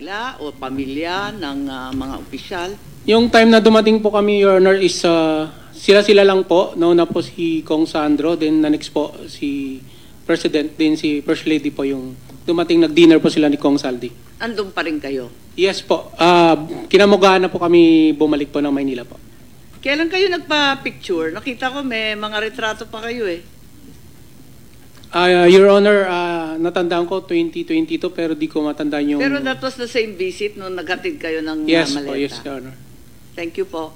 nila o pamilya ng mga opisyal? Yung time na dumating po kami, Your Honor, is sila lang po. Nauna po si Kong Sandro, then the next po si President, then si First Lady po yung dumating. Nag-dinner po sila ni Kong Saldi. Andun pa rin kayo? Yes po. Kinamugahan na po kami bumalik po ng Maynila po. Kailan kayo nagpa-picture? Nakita ko may mga retrato pa kayo eh. Your Honor, natandaan ko 2022 pero di ko matandaan yung... Pero that was the same visit nung naghatid kayo ng Yes maleta? po, yes, Your Honor. Thank you po.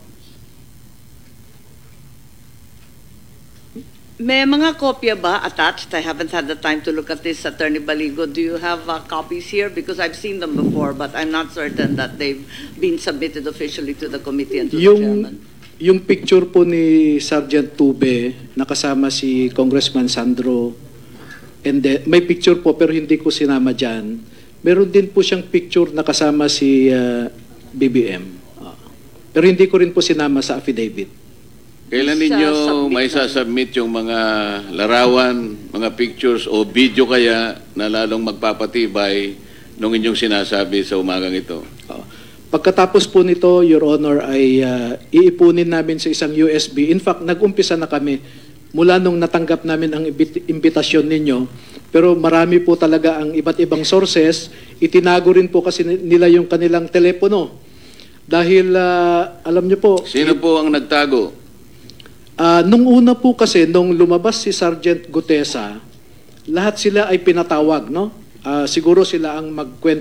May mga kopya ba attached? I haven't had the time to look at this, Attorney Baligo. Do you have copies here? Because I've seen them before, but I'm not certain that they've been submitted officially to the committee and to the chairman. Yung picture po ni Sergeant Tube, nakasama si Congressman Sandro, and then, may picture po pero hindi ko sinama dyan. Meron din po siyang picture nakasama si BBM. Pero hindi ko rin po sinama sa affidavit. Kailan ninyo may sasubmit yung mga larawan, mga pictures o video kaya na lalong magpapatibay nung inyong sinasabi sa umagang ito? Pagkatapos po nito, Your Honor, ay iipunin namin sa isang USB. In fact, nag-umpisa na kami mula nung natanggap namin ang imbitasyon ninyo. Pero marami po talaga ang iba't ibang sources. Itinago rin po kasi nila yung kanilang telepono. Dahil, alam niyo po... Sino po ang nagtago? Nung una po kasi, nung lumabas si Sergeant Gutesa, lahat sila ay pinatawag, no? Siguro sila ang magkwento